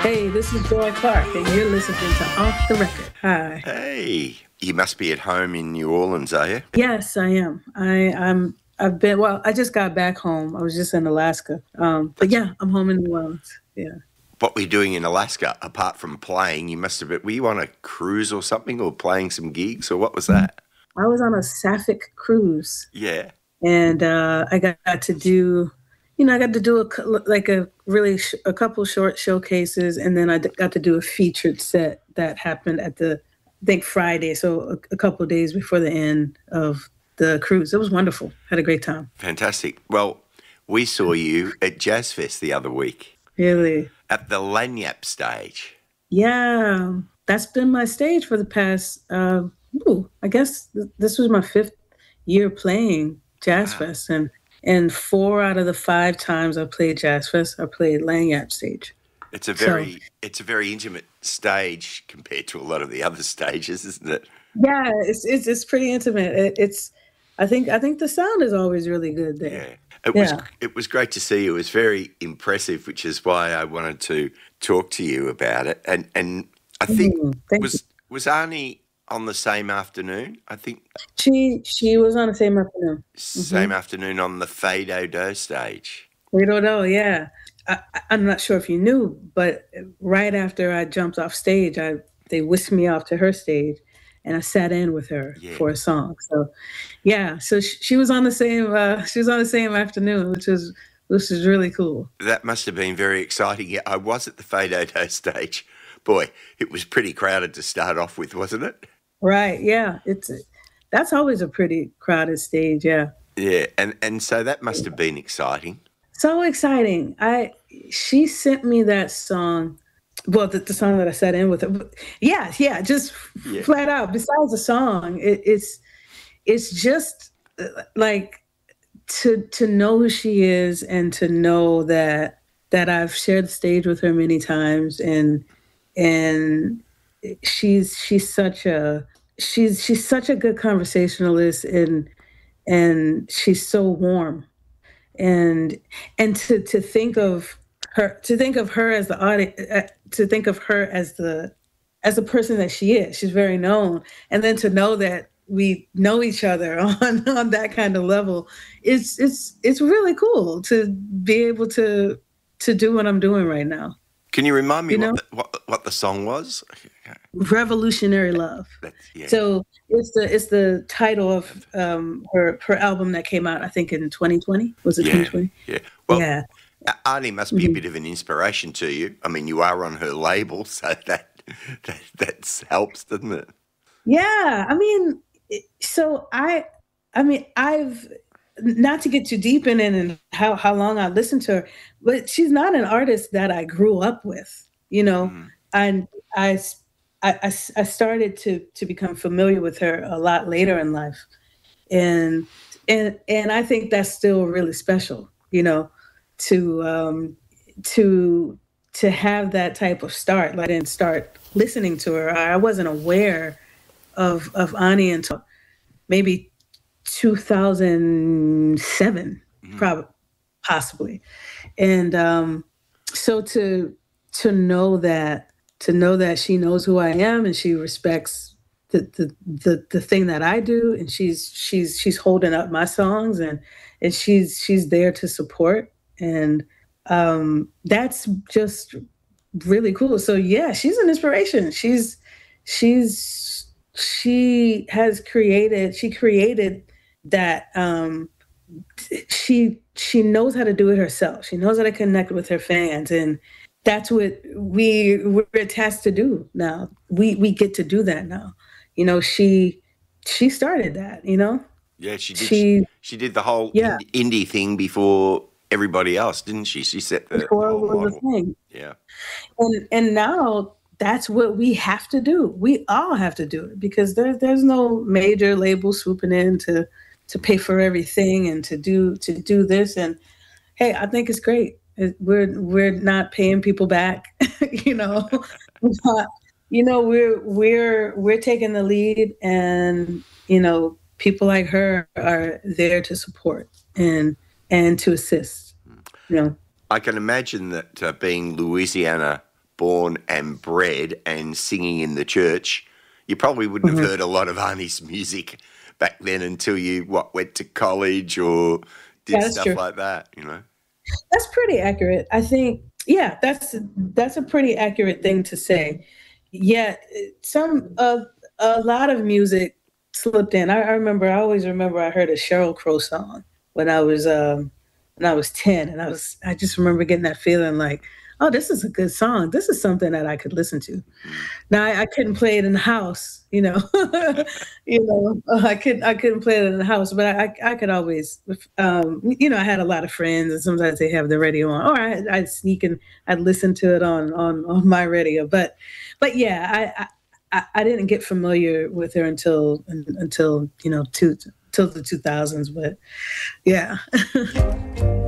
Hey, this is Joy Clark, and you're listening to Off the Record. Hi. Hey, you must be at home in New Orleans, are you? Yes, I am. I've been. Well, I just got back home. I was just in Alaska. But yeah, I'm home in New Orleans. Yeah. What were you doing in Alaska apart from playing? You must have been. Were you on a cruise or something, or playing some gigs, or what was that? I was on a Sapphic cruise, Yeah. and I got to do. I got to do a couple short showcases, and then I got to do a featured set that happened at I think Friday, so a couple of days before the end of the cruise. It was wonderful. Had a great time. Fantastic. Well, we saw you at Jazz Fest the other week. Really? At the Lagniappe stage. Yeah, that's been my stage for the past. I guess this was my 5th year playing Jazz Fest, and 4 out of the 5 times I played Jazz Fest, I played Lagniappe stage. It's a very intimate stage compared to a lot of the other stages, isn't it? Yeah, it's pretty intimate. I think the sound is always really good there. Yeah. It was great to see you. It was very impressive, which is why I wanted to talk to you about it. And I think was Arnie on the same afternoon? I think she was on the same afternoon. Same afternoon on the Fado Do stage. We don't know, yeah. I'm not sure if you knew, but right after I jumped off stage, they whisked me off to her stage, and I sat in with her for a song. So, yeah, so she was on the same. She was on the same afternoon, which is really cool. That must have been very exciting. Yeah, I was at the Fado Do stage. Boy, it was pretty crowded to start off with, wasn't it? Right. Yeah. That's always a pretty crowded stage. Yeah. Yeah, and so that must have been exciting. So exciting. She sent me that song. Well, the song that I sat in with her. Yeah, just flat out. Besides the song, it's just like to know who she is, and to know that I've shared the stage with her many times, and she's such a good conversationalist, and she's so warm, and to think of her as the audience, to think of her as the person that she is. She's very known, and then to know that we know each other on that kind of level, it's really cool to be able to do what I'm doing right now. Can you remind me what the song was? Revolutionary Love. So it's the title of her album that came out, I think, in 2020. Was it 2020? Yeah. Well, Arnie must be a bit of an inspiration to you. I mean, you are on her label, so that helps, doesn't it? Yeah. I mean, so I've, not to get too deep in it and how long I listened to her, but she's not an artist that I grew up with, and I started to become familiar with her a lot later in life, and I think that's still really special, to have that type of start. I didn't start listening to her. I wasn't aware of Ani until maybe 2007, possibly, and so to know that she knows who I am, and she respects the thing that I do, and she's holding up my songs, and she's there to support, and that's just really cool. So yeah, she's an inspiration. She created that. She knows how to do it herself. She knows how to connect with her fans, and that's what we're tasked to do now. We get to do that now. She started that. Yeah, she did. She did the whole indie thing before everybody else, didn't she? She set the whole model. Thing. Yeah, and now that's what we have to do. We all have to do it, because there's no major label swooping in to pay for everything and to do this. And hey, I think it's great. We're not paying people back, we're taking the lead, and people like her are there to support and to assist. I can imagine that being Louisiana born and bred and singing in the church, you probably wouldn't have heard a lot of Arnie's music back then until you went to college or did stuff true. like that, you know? That's pretty accurate. I think, yeah, that's a pretty accurate thing to say. Yeah, a lot of music slipped in. I always remember I heard a Sheryl Crow song when I was 10, and I just remember getting that feeling like, oh, this is a good song. This is something that I could listen to. Now I couldn't play it in the house, I couldn't play it in the house, but I could always, I had a lot of friends, and sometimes they have the radio on, or I'd sneak and I'd listen to it on my radio. But yeah, I didn't get familiar with her until till the 2000s. But yeah.